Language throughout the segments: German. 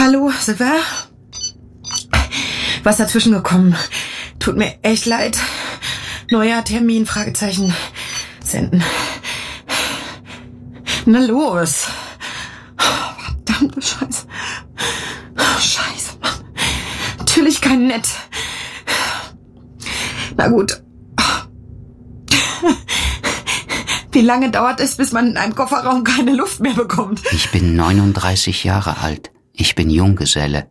Hallo, Silver? Was dazwischen gekommen? Tut mir echt leid. Neuer Termin, Fragezeichen. Senden. Na los. Verdammte Scheiße. Scheiße, Mann. Natürlich kein Nett. Na gut. Wie lange dauert es, bis man in einem Kofferraum keine Luft mehr bekommt? Ich bin 39 Jahre alt. Ich bin Junggeselle.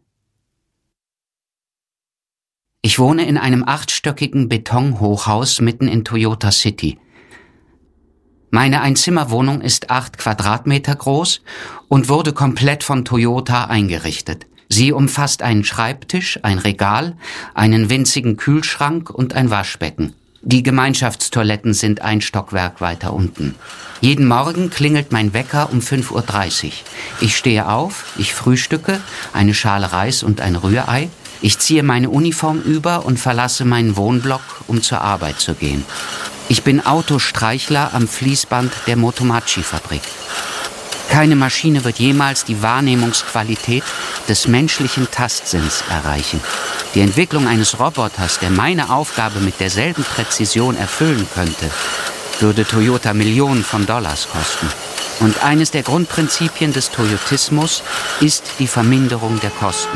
Ich wohne in einem 8-stöckigen Betonhochhaus mitten in Toyota City. Meine Einzimmerwohnung ist 8 Quadratmeter groß und wurde komplett von Toyota eingerichtet. Sie umfasst einen Schreibtisch, ein Regal, einen winzigen Kühlschrank und ein Waschbecken. Die Gemeinschaftstoiletten sind ein Stockwerk weiter unten. Jeden Morgen klingelt mein Wecker um 5:30 Uhr. Ich stehe auf, ich frühstücke, eine Schale Reis und ein Rührei. Ich ziehe meine Uniform über und verlasse meinen Wohnblock, um zur Arbeit zu gehen. Ich bin Autostreichler am Fließband der Motomachi-Fabrik. Keine Maschine wird jemals die Wahrnehmungsqualität des menschlichen Tastsinns erreichen. Die Entwicklung eines Roboters, der meine Aufgabe mit derselben Präzision erfüllen könnte, würde Toyota Millionen von Dollars kosten. Und eines der Grundprinzipien des Toyotismus ist die Verminderung der Kosten.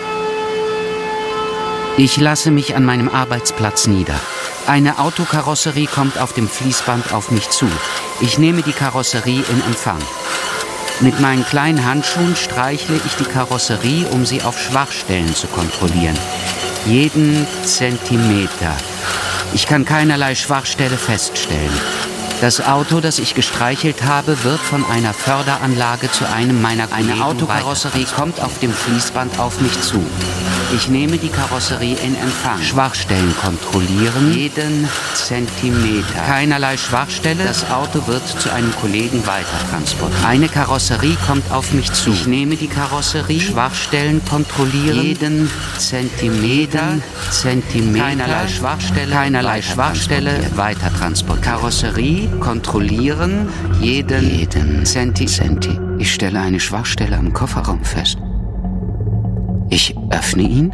Ich lasse mich an meinem Arbeitsplatz nieder. Eine Autokarosserie kommt auf dem Fließband auf mich zu. Ich nehme die Karosserie in Empfang. Mit meinen kleinen Handschuhen streichle ich die Karosserie, um sie auf Schwachstellen zu kontrollieren. Jeden Zentimeter. Ich kann keinerlei Schwachstelle feststellen. Das Auto, das ich gestreichelt habe, wird von einer Förderanlage zu einem meiner Kollegen. Eine Autokarosserie kommt auf dem Fließband auf mich zu. Ich nehme die Karosserie in Empfang. Schwachstellen kontrollieren. Jeden Zentimeter. Keinerlei Schwachstelle. Das Auto wird zu einem Kollegen weitertransportiert. Eine Karosserie kommt auf mich zu. Ich nehme die Karosserie. Schwachstellen kontrollieren. Jeden Zentimeter. Keinerlei Schwachstelle. Keinerlei Schwachstelle. Weitertransportiert. Karosserie kontrollieren. Jeden Zenti. Ich stelle eine Schwachstelle am Kofferraum fest. Ich öffne ihn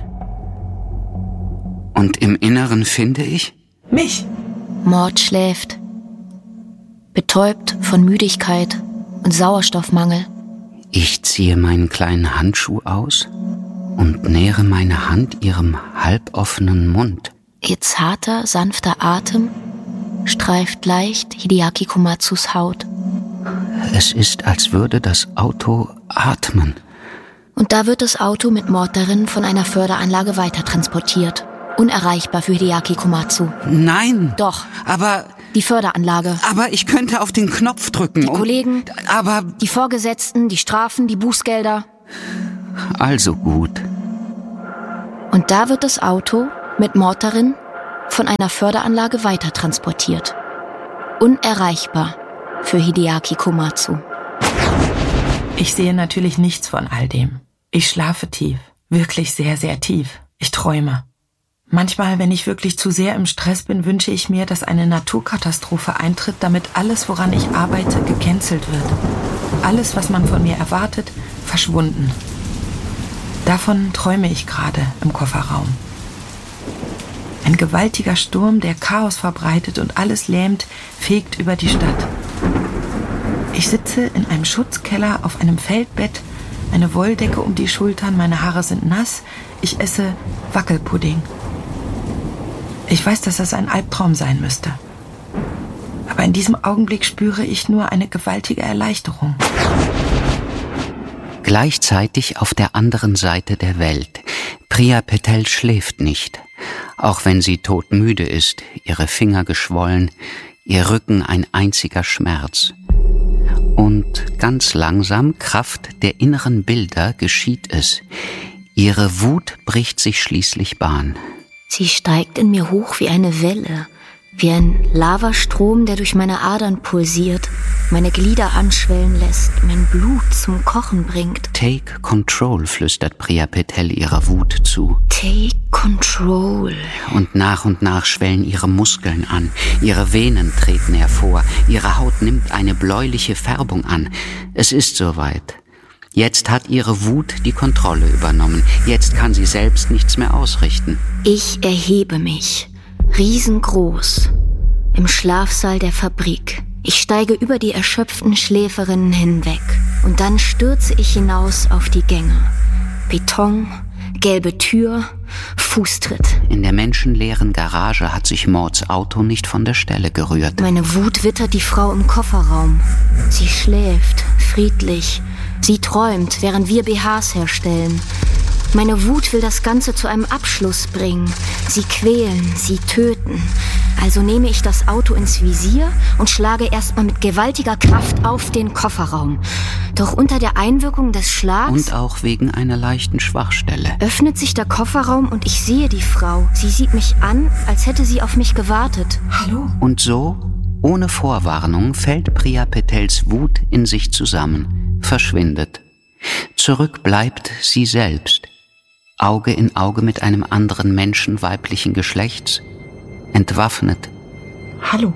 und im Inneren finde ich mich. Mord schläft, betäubt von Müdigkeit und Sauerstoffmangel. Ich ziehe meinen kleinen Handschuh aus und nähere meine Hand ihrem halboffenen Mund. Ihr zarter, sanfter Atem streift leicht Hideaki Komatsus Haut. Es ist, als würde das Auto atmen. Und da wird das Auto mit Mord darin von einer Förderanlage weitertransportiert. Unerreichbar für Hideaki Komatsu. Nein! Doch. Aber... Die Förderanlage. Aber ich könnte auf den Knopf drücken. Die Kollegen. Aber... Die Vorgesetzten, die Strafen, die Bußgelder. Also gut. Und da wird das Auto mit Mord darin von einer Förderanlage weitertransportiert. Unerreichbar für Hideaki Komatsu. Ich sehe natürlich nichts von all dem. Ich schlafe tief. Wirklich sehr, sehr tief. Ich träume. Manchmal, wenn ich wirklich zu sehr im Stress bin, wünsche ich mir, dass eine Naturkatastrophe eintritt, damit alles, woran ich arbeite, gecancelt wird. Alles, was man von mir erwartet, verschwunden. Davon träume ich gerade im Kofferraum. Ein gewaltiger Sturm, der Chaos verbreitet und alles lähmt, fegt über die Stadt. Ich sitze in einem Schutzkeller auf einem Feldbett, eine Wolldecke um die Schultern, meine Haare sind nass, ich esse Wackelpudding. Ich weiß, dass das ein Albtraum sein müsste. Aber in diesem Augenblick spüre ich nur eine gewaltige Erleichterung. Gleichzeitig auf der anderen Seite der Welt. Priya Patel schläft nicht, auch wenn sie todmüde ist, ihre Finger geschwollen, ihr Rücken ein einziger Schmerz. Und ganz langsam, Kraft der inneren Bilder, geschieht es. Ihre Wut bricht sich schließlich Bahn. Sie steigt in mir hoch wie eine Welle, wie ein Lavastrom, der durch meine Adern pulsiert, meine Glieder anschwellen lässt, mein Blut zum Kochen bringt. Take control, flüstert Priya Patel ihrer Wut zu. Take control. Und nach schwellen ihre Muskeln an, ihre Venen treten hervor, ihre Haut nimmt eine bläuliche Färbung an. Es ist soweit. Jetzt hat ihre Wut die Kontrolle übernommen. Jetzt kann sie selbst nichts mehr ausrichten. Ich erhebe mich, riesengroß, im Schlafsaal der Fabrik. Ich steige über die erschöpften Schläferinnen hinweg und dann stürze ich hinaus auf die Gänge. Beton, gelbe Tür, Fußtritt. In der menschenleeren Garage hat sich Mauds Auto nicht von der Stelle gerührt. Meine Wut wittert die Frau im Kofferraum. Sie schläft, friedlich. Sie träumt, während wir BHs herstellen. Meine Wut will das Ganze zu einem Abschluss bringen. Sie quälen, sie töten. Also nehme ich das Auto ins Visier und schlage erstmal mit gewaltiger Kraft auf den Kofferraum. Doch unter der Einwirkung des Schlags und auch wegen einer leichten Schwachstelle öffnet sich der Kofferraum und ich sehe die Frau. Sie sieht mich an, als hätte sie auf mich gewartet. Hallo? Und so, ohne Vorwarnung, fällt Priya Patels Wut in sich zusammen, verschwindet. Zurück bleibt sie selbst, Auge in Auge mit einem anderen Menschen weiblichen Geschlechts, entwaffnet. Hallo?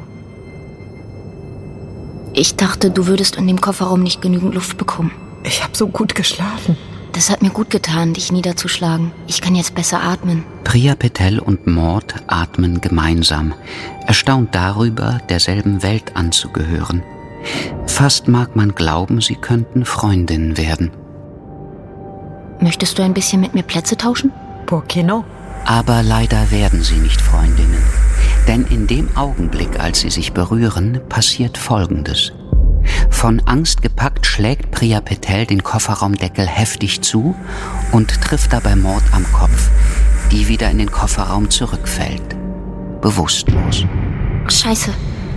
Ich dachte, du würdest in dem Kofferraum nicht genügend Luft bekommen. Ich habe so gut geschlafen. Das hat mir gut getan, dich niederzuschlagen. Ich kann jetzt besser atmen. Priya Patel und Maud atmen gemeinsam, erstaunt darüber, derselben Welt anzugehören. Fast mag man glauben, sie könnten Freundinnen werden. Möchtest du ein bisschen mit mir Plätze tauschen? Por qué no? Aber leider werden sie nicht Freundinnen. Denn in dem Augenblick, als sie sich berühren, passiert Folgendes. Von Angst gepackt schlägt Priya Patel den Kofferraumdeckel heftig zu und trifft dabei Maud am Kopf, die wieder in den Kofferraum zurückfällt. Bewusstlos. Scheiße,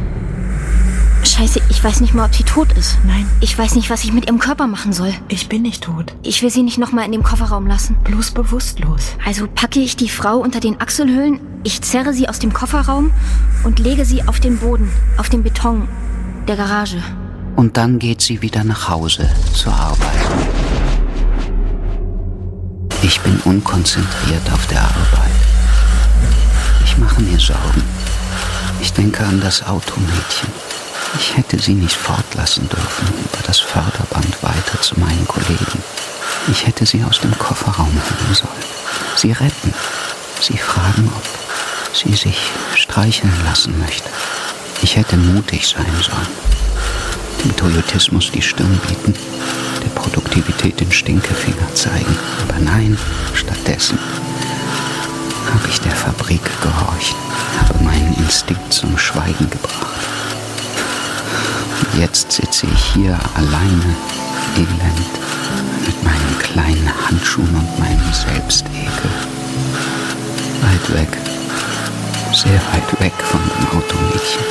ich weiß nicht mal, ob sie tot ist. Nein. Ich weiß nicht, was ich mit ihrem Körper machen soll. Ich bin nicht tot. Ich will sie nicht nochmal in dem Kofferraum lassen. Bloß bewusstlos. Also packe ich die Frau unter den Achselhöhlen, ich zerre sie aus dem Kofferraum und lege sie auf den Boden, auf den Beton der Garage. Und dann geht sie wieder nach Hause, zur Arbeit. Ich bin unkonzentriert auf der Arbeit. Ich mache mir Sorgen. Ich denke an das Automädchen. Ich hätte sie nicht fortlassen dürfen, über das Förderband weiter zu meinen Kollegen. Ich hätte sie aus dem Kofferraum holen sollen. Sie retten. Sie fragen, ob sie sich streicheln lassen möchte. Ich hätte mutig sein sollen. Dem Toyotismus die Stirn bieten, der Produktivität den Stinkefinger zeigen. Aber nein, stattdessen habe ich der Fabrik gehorcht, habe meinen Instinkt zum Schweigen gebracht. Und jetzt sitze ich hier alleine, elend, mit meinen kleinen Handschuhen und meinem Selbstekel. Weit weg, sehr weit weg von dem Automädchen.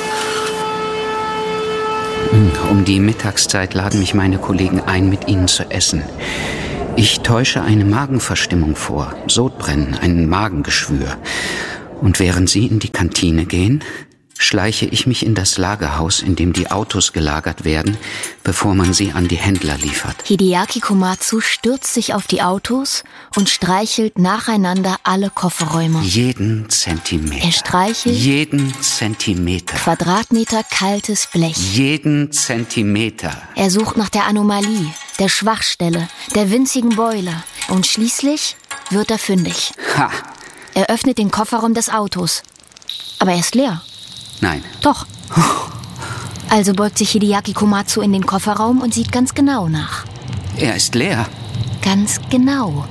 Um die Mittagszeit laden mich meine Kollegen ein, mit ihnen zu essen. Ich täusche eine Magenverstimmung vor, Sodbrennen, ein Magengeschwür. Und während sie in die Kantine gehen, schleiche ich mich in das Lagerhaus, in dem die Autos gelagert werden, bevor man sie an die Händler liefert. Hideaki Komatsu stürzt sich auf die Autos und streichelt nacheinander alle Kofferräume. Jeden Zentimeter. Er streichelt jeden Zentimeter. Quadratmeter kaltes Blech. Jeden Zentimeter. Er sucht nach der Anomalie, der Schwachstelle, der winzigen Boiler. Und schließlich wird er fündig. Ha! Er öffnet den Kofferraum des Autos. Aber er ist leer. Nein. Doch. Also beugt sich Hideaki Komatsu in den Kofferraum und sieht ganz genau nach. Er ist leer. Ganz genau.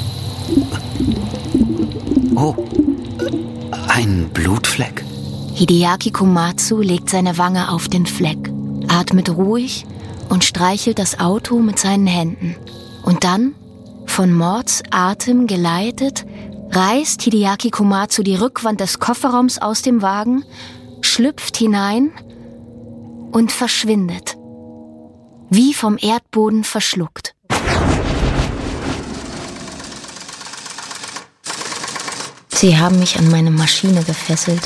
Oh, ein Blutfleck. Hideaki Komatsu legt seine Wange auf den Fleck, atmet ruhig und streichelt das Auto mit seinen Händen. Und dann, von Mauds Atem geleitet, reißt Hideaki Komatsu die Rückwand des Kofferraums aus dem Wagen, schlüpft hinein und verschwindet. Wie vom Erdboden verschluckt. Sie haben mich an meine Maschine gefesselt.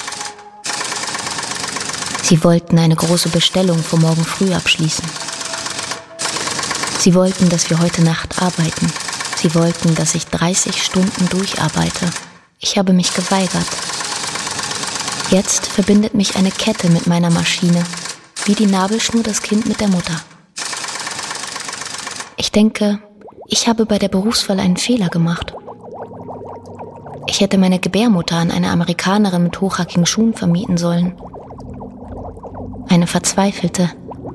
Sie wollten eine große Bestellung für morgen früh abschließen. Sie wollten, dass wir heute Nacht arbeiten. Sie wollten, dass ich 30 Stunden durcharbeite. Ich habe mich geweigert. Jetzt verbindet mich eine Kette mit meiner Maschine, wie die Nabelschnur das Kind mit der Mutter. Ich denke, ich habe bei der Berufswahl einen Fehler gemacht. Ich hätte meine Gebärmutter an eine Amerikanerin mit hochhackigen Schuhen vermieten sollen. Eine verzweifelte.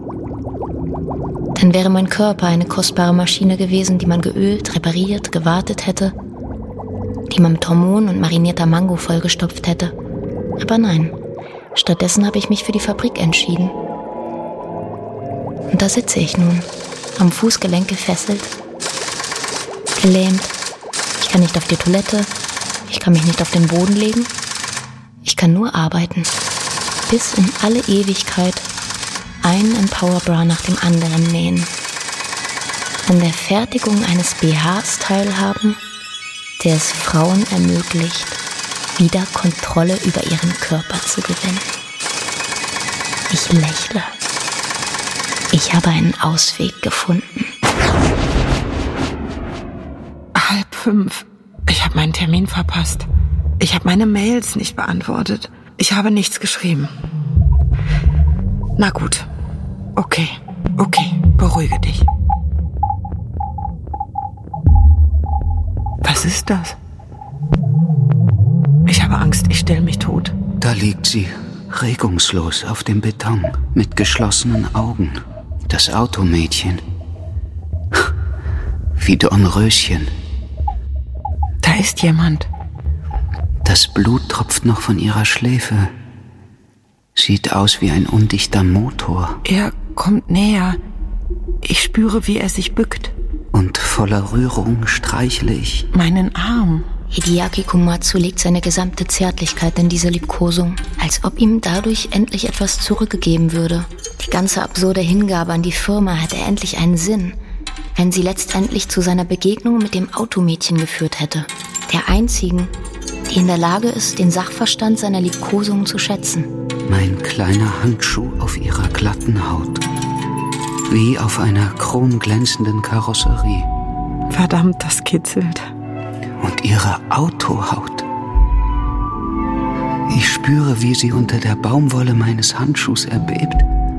Dann wäre mein Körper eine kostbare Maschine gewesen, die man geölt, repariert, gewartet hätte, die man mit Hormonen und marinierter Mango vollgestopft hätte. Aber nein, stattdessen habe ich mich für die Fabrik entschieden. Und da sitze ich nun, am Fußgelenk gefesselt, gelähmt. Ich kann nicht auf die Toilette, ich kann mich nicht auf den Boden legen. Ich kann nur arbeiten, bis in alle Ewigkeit einen Empower-Bra nach dem anderen nähen. An der Fertigung eines BHs teilhaben, der es Frauen ermöglicht, wieder Kontrolle über ihren Körper zu gewinnen. Ich lächle. Ich habe einen Ausweg gefunden. 4:30. Ich habe meinen Termin verpasst. Ich habe meine Mails nicht beantwortet. Ich habe nichts geschrieben. Na gut. Okay, beruhige dich. Was ist das? Ich habe Angst, ich stelle mich tot. Da liegt sie, regungslos auf dem Beton, mit geschlossenen Augen. Das Automädchen. Wie Dornröschen. Da ist jemand. Das Blut tropft noch von ihrer Schläfe. Sieht aus wie ein undichter Motor. Er kommt näher. Ich spüre, wie er sich bückt. Und voller Rührung streichle ich meinen Arm. Hideaki Komatsu legt seine gesamte Zärtlichkeit in diese Liebkosung, als ob ihm dadurch endlich etwas zurückgegeben würde. Die ganze absurde Hingabe an die Firma hätte endlich einen Sinn, wenn sie letztendlich zu seiner Begegnung mit dem Automädchen geführt hätte. Der einzigen, die in der Lage ist, den Sachverstand seiner Liebkosung zu schätzen. Mein kleiner Handschuh auf ihrer glatten Haut. Wie auf einer chromglänzenden Karosserie. Verdammt, das kitzelt. Und ihre Autohaut. Ich spüre, wie sie unter der Baumwolle meines Handschuhs erbebt.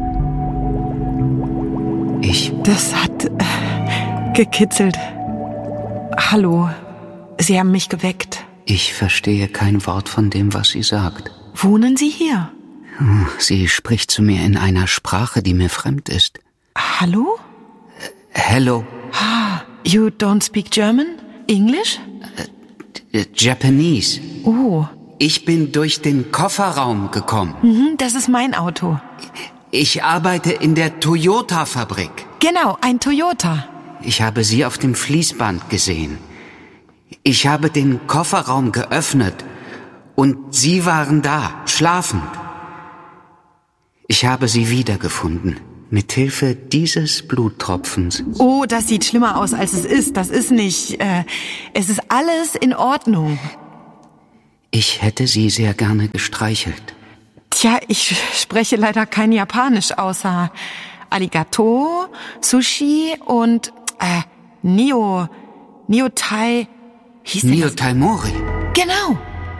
Das hat gekitzelt. Hallo, Sie haben mich geweckt. Ich verstehe kein Wort von dem, was sie sagt. Wohnen Sie hier? Sie spricht zu mir in einer Sprache, die mir fremd ist. Hallo? Hello. You don't speak German? English? Japanese. Oh. Ich bin durch den Kofferraum gekommen. Das ist mein Auto. Ich arbeite in der Toyota-Fabrik. Genau, ein Toyota. Ich habe Sie auf dem Fließband gesehen. Ich habe den Kofferraum geöffnet und Sie waren da, schlafend. Ich habe Sie wiedergefunden, mit Hilfe dieses Bluttropfens. Oh, das sieht schlimmer aus, als es ist. Das ist nicht... es ist alles in Ordnung. Ich hätte Sie sehr gerne gestreichelt. Tja, ich spreche leider kein Japanisch, außer Arigato, Sushi und Niotai... Niotai Mori. Genau.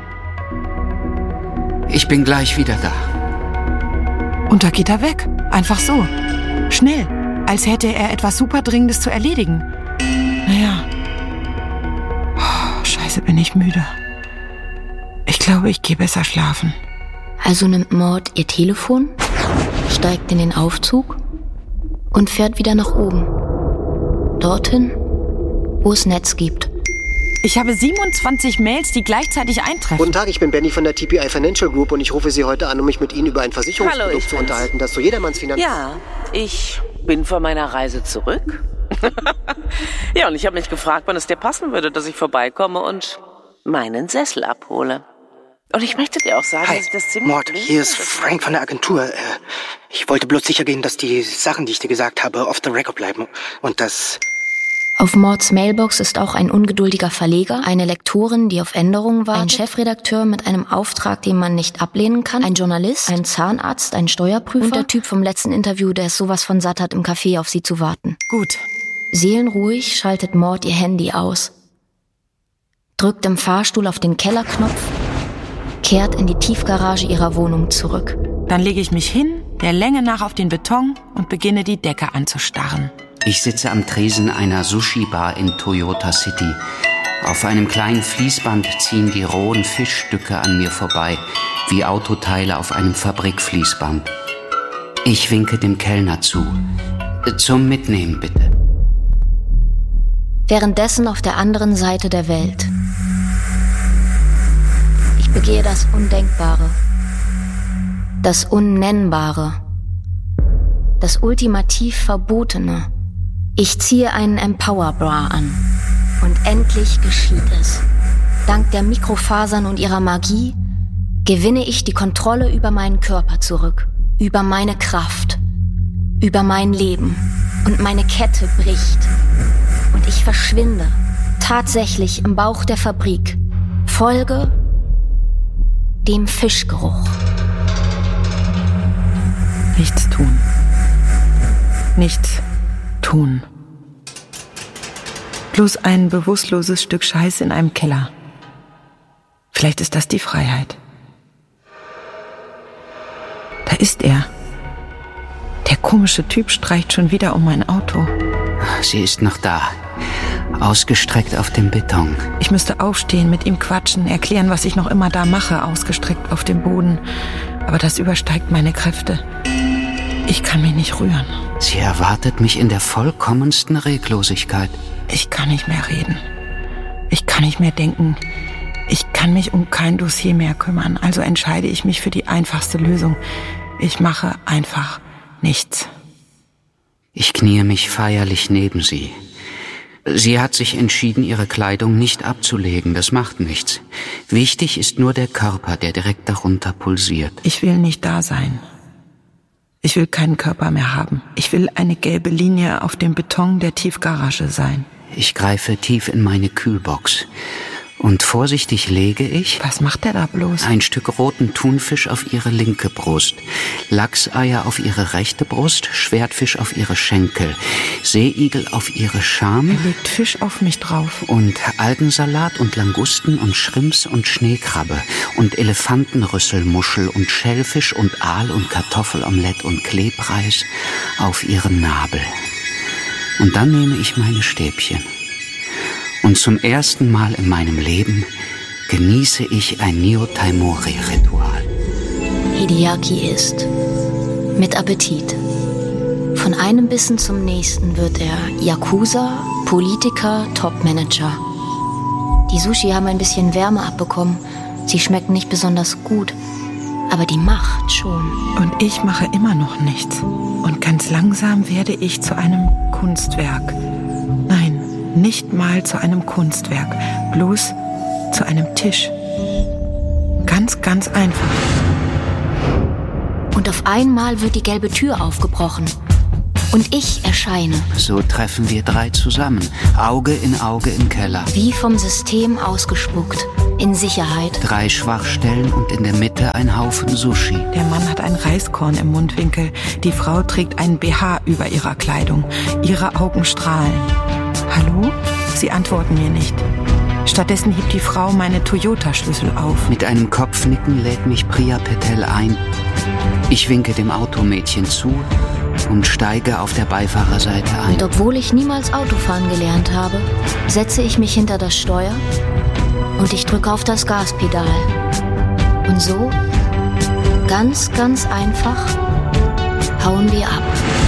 Ich bin gleich wieder da. Und da geht er weg. Einfach so. Schnell. Als hätte er etwas Superdringendes zu erledigen. Naja. Oh, scheiße, bin ich müde. Ich glaube, ich gehe besser schlafen. Also nimmt Maud ihr Telefon, steigt in den Aufzug und fährt wieder nach oben. Dorthin, wo es Netz gibt. Ich habe 27 Mails, die gleichzeitig eintreffen. Guten Tag, ich bin Benny von der TPI Financial Group und ich rufe Sie heute an, um mich mit Ihnen über ein Versicherungsprodukt zu unterhalten, das zu jedermanns Finanzen... Ja, ich bin von meiner Reise zurück. Ja, und ich habe mich gefragt, wann es dir passen würde, dass ich vorbeikomme und meinen Sessel abhole. Und ich möchte dir auch sagen, Hi, dass ich das ziemlich... Mord, hier ist Frank von der Agentur. Ich wollte bloß sicher gehen, dass die Sachen, die ich dir gesagt habe, off the record bleiben. Und das... Auf Mords Mailbox ist auch ein ungeduldiger Verleger, eine Lektorin, die auf Änderungen wartet, ein Chefredakteur mit einem Auftrag, den man nicht ablehnen kann, ein Journalist, ein Zahnarzt, ein Steuerprüfer und der Typ vom letzten Interview, der es sowas von satt hat, im Café auf sie zu warten. Gut. Seelenruhig schaltet Mord ihr Handy aus, drückt im Fahrstuhl auf den Kellerknopf, kehrt in die Tiefgarage ihrer Wohnung zurück. Dann lege ich mich hin, der Länge nach auf den Beton und beginne die Decke anzustarren. Ich sitze am Tresen einer Sushi-Bar in Toyota City. Auf einem kleinen Fließband ziehen die rohen Fischstücke an mir vorbei, wie Autoteile auf einem Fabrikfließband. Ich winke dem Kellner zu. Zum Mitnehmen, bitte. Währenddessen auf der anderen Seite der Welt. Ich begehe das Undenkbare, das Unnennbare, das ultimativ Verbotene. Ich ziehe einen Empower-Bra an. Und endlich geschieht es. Dank der Mikrofasern und ihrer Magie gewinne ich die Kontrolle über meinen Körper zurück, über meine Kraft, über mein Leben. Und meine Kette bricht. Und ich verschwinde, tatsächlich im Bauch der Fabrik, folge dem Fischgeruch. Nichts tun. Nichts tun. Bloß ein bewusstloses Stück Scheiße in einem Keller. Vielleicht ist das die Freiheit. Da ist er. Der komische Typ streicht schon wieder um mein Auto. Sie ist noch da. Ausgestreckt auf dem Beton. Ich müsste aufstehen, mit ihm quatschen, erklären, was ich noch immer da mache, ausgestreckt auf dem Boden. Aber das übersteigt meine Kräfte. Ich kann mich nicht rühren. Sie erwartet mich in der vollkommensten Reglosigkeit. Ich kann nicht mehr reden. Ich kann nicht mehr denken. Ich kann mich um kein Dossier mehr kümmern. Also entscheide ich mich für die einfachste Lösung. Ich mache einfach nichts. Ich kniee mich feierlich neben sie. Sie hat sich entschieden, ihre Kleidung nicht abzulegen. Das macht nichts. Wichtig ist nur der Körper, der direkt darunter pulsiert. Ich will nicht da sein. Ich will keinen Körper mehr haben. Ich will eine gelbe Linie auf dem Beton der Tiefgarage sein. Ich greife tief in meine Kühlbox. Und vorsichtig lege ich... Was macht der da bloß? Ein Stück roten Thunfisch auf ihre linke Brust, Lachseier auf ihre rechte Brust, Schwertfisch auf ihre Schenkel, Seeigel auf ihre Scham. Er legt Fisch auf mich drauf. Und Algensalat und Langusten und Shrimps und Schneekrabbe und Elefantenrüsselmuschel und Schellfisch und Aal und Kartoffelomelett und Klebreis auf ihren Nabel. Und dann nehme ich meine Stäbchen. Und zum ersten Mal in meinem Leben genieße ich ein Nyotaimori-Ritual. Hideaki isst. Mit Appetit. Von einem Bissen zum nächsten wird er Yakuza, Politiker, Topmanager. Die Sushi haben ein bisschen Wärme abbekommen. Sie schmecken nicht besonders gut. Aber die Macht schon. Und ich mache immer noch nichts. Und ganz langsam werde ich zu einem Kunstwerk. Nein, nicht mal zu einem Kunstwerk, bloß zu einem Tisch. Ganz, ganz einfach. Und auf einmal wird die gelbe Tür aufgebrochen. Und ich erscheine. So treffen wir drei zusammen, Auge in Auge im Keller. Wie vom System ausgespuckt, in Sicherheit. 3 Schwachstellen und in der Mitte ein Haufen Sushi. Der Mann hat ein Reiskorn im Mundwinkel. Die Frau trägt einen BH über ihrer Kleidung. Ihre Augen strahlen. Hallo? Sie antworten mir nicht. Stattdessen hebt die Frau meine Toyota-Schlüssel auf. Mit einem Kopfnicken lädt mich Priya Patel ein. Ich winke dem Automädchen zu und steige auf der Beifahrerseite ein. Und obwohl ich niemals Autofahren gelernt habe, setze ich mich hinter das Steuer und ich drücke auf das Gaspedal. Und so, ganz, ganz einfach, hauen wir ab.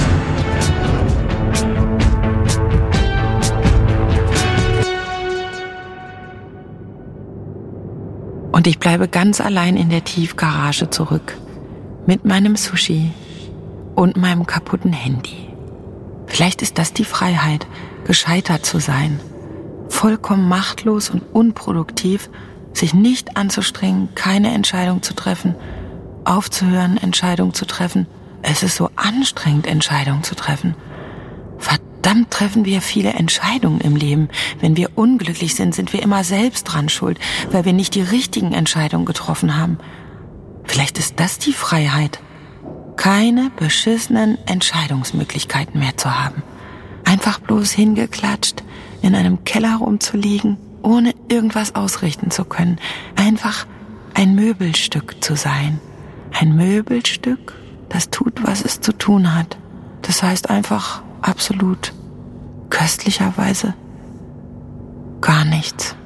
Und ich bleibe ganz allein in der Tiefgarage zurück. Mit meinem Sushi und meinem kaputten Handy. Vielleicht ist das die Freiheit, gescheitert zu sein. Vollkommen machtlos und unproduktiv, sich nicht anzustrengen, keine Entscheidung zu treffen, aufzuhören, Entscheidung zu treffen. Es ist so anstrengend, Entscheidungen zu treffen. Verdammt treffen wir viele Entscheidungen im Leben. Wenn wir unglücklich sind, sind wir immer selbst dran schuld, weil wir nicht die richtigen Entscheidungen getroffen haben. Vielleicht ist das die Freiheit, keine beschissenen Entscheidungsmöglichkeiten mehr zu haben. Einfach bloß hingeklatscht, in einem Keller rumzuliegen, ohne irgendwas ausrichten zu können. Einfach ein Möbelstück zu sein. Ein Möbelstück, das tut, was es zu tun hat. Das heißt einfach absolut köstlicherweise gar nichts.